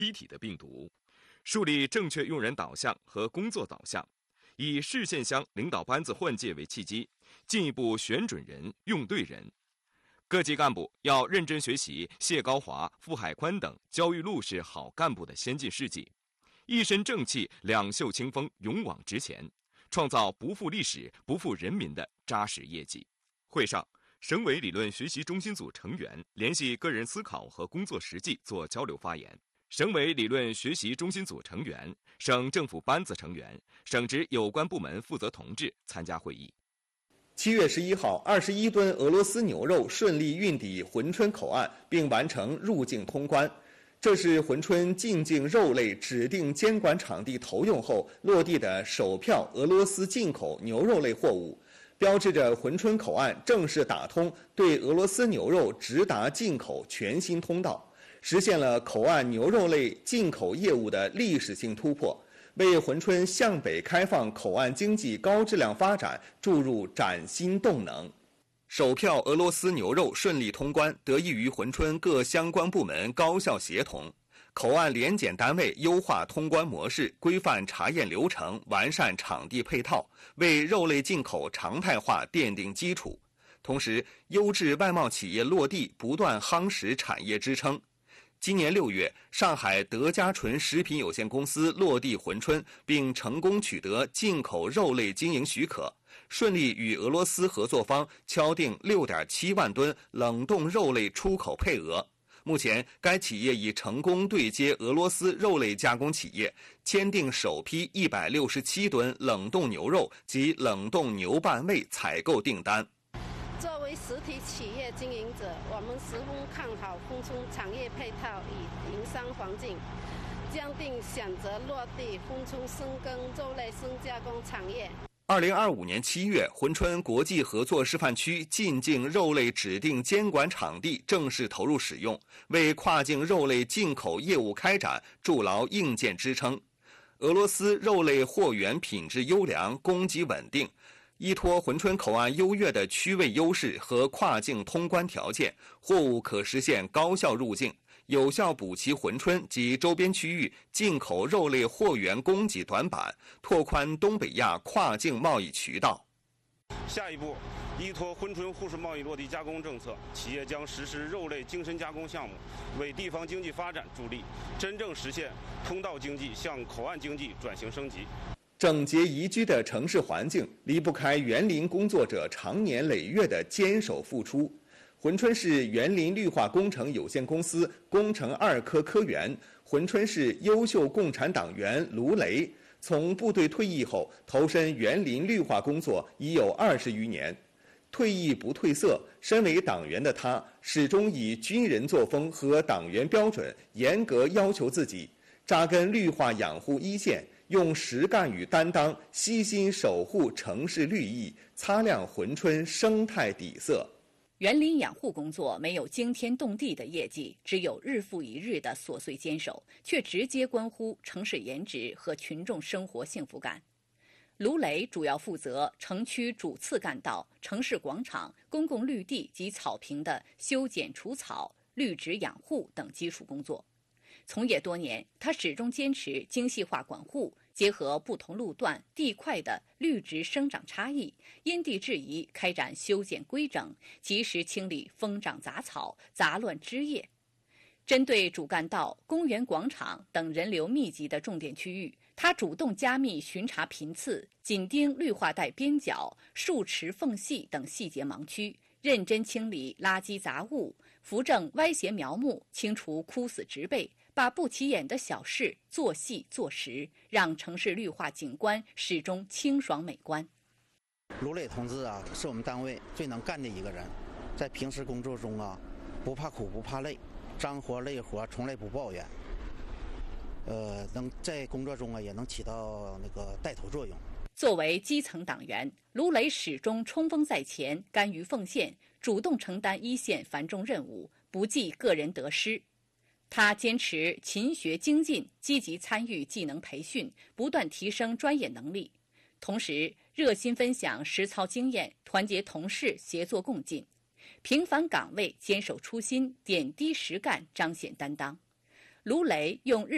梯体的病毒，树立正确用人导向和工作导向，以市县乡领导班子换届为契机，进一步选准人、用对人。各级干部要认真学习谢高华、傅海宽等焦裕禄式好干部的先进事迹，一身正气、两袖清风，勇往直前，创造不负历史、不负人民的扎实业绩。会上，省委理论学习中心组成员联系个人思考和工作实际做交流发言。省委理论学习中心组成员、省政府班子成员、省直有关部门负责同志参加会议。 7月11号，21吨俄罗斯牛肉顺利运抵珲春口岸，并完成入境通关。这是珲春进境肉类指定监管场地投用后落地的首票俄罗斯进口牛肉类货物，标志着珲春口岸正式打通对俄罗斯牛肉直达进口全新通道，实现了口岸牛肉类进口业务的历史性突破，为珲春向北开放口岸经济高质量发展注入崭新动能。首票俄罗斯牛肉顺利通关，得益于珲春各相关部门高效协同，口岸联检单位优化通关模式，规范查验流程，完善场地配套，为肉类进口常态化奠定基础。同时，优质外贸企业落地，不断夯实产业支撑。今年6月，上海德家纯食品有限公司落地珲春，并成功取得进口肉类经营许可，顺利与俄罗斯合作方敲定6.7万吨冷冻肉类出口配额。目前，该企业已成功对接俄罗斯肉类加工企业，签订首批167吨冷冻牛肉及冷冻牛半胃采购订单。 作为实体企业经营者，我们十分看好珲春产业配套与营商环境，将定选择落地珲春深耕肉类深加工产业。 2025年7月，珲春国际合作示范区进境肉类指定监管场地正式投入使用，为跨境肉类进口业务开展筑牢硬件支撑。俄罗斯肉类货源品质优良，供给稳定。依托珲春口岸优越的区位优势和跨境通关条件，货物可实现高效入境，有效补齐珲春及周边区域进口肉类货源供给短板，拓宽东北亚跨境贸易渠道。 下一步，依托珲春沪市贸易落地加工政策，企业将实施肉类精深加工项目，为地方经济发展助力，真正实现通道经济向口岸经济转型升级。 整洁宜居的城市环境离不开园林工作者长年累月的坚守付出。珲春市园林绿化工程有限公司工程2科科员、珲春市优秀共产党员卢雷，从部队退役后投身园林绿化工作已有20余年。退役不褪色，身为党员的他，始终以军人作风和党员标准严格要求自己，扎根绿化养护一线，用实干与担当，悉心守护城市绿意，擦亮珲春生态底色。 园林养护工作没有惊天动地的业绩，只有日复一日的琐碎坚守，却直接关乎城市颜值和群众生活幸福感。卢雷主要负责城区主次干道、城市广场、公共绿地及草坪的修剪除草、绿植养护等基础工作。从业多年，他始终坚持精细化管护，结合不同路段、地块的绿植生长差异，因地制宜开展修剪规整，及时清理疯长杂草、杂乱枝叶。针对主干道、公园广场等人流密集的重点区域，他主动加密巡查频次，紧盯绿化带边角、树池缝隙等细节盲区，认真清理垃圾杂物，扶正歪斜苗木，清除枯死植被，把不起眼的小事做细做实，让城市绿化景观始终清爽美观。 卢磊同志啊，是我们单位最能干的一个人，在平时工作中啊，不怕苦不怕累，脏活累活从来不抱怨。能在工作中啊也能起到那个带头作用。 作为基层党员，卢磊始终冲锋在前，甘于奉献，主动承担一线繁重任务，不计个人得失。他坚持勤学精进，积极参与技能培训，不断提升专业能力，同时热心分享实操经验，团结同事，协作共进。平凡岗位坚守初心，点滴实干彰显担当。卢磊用日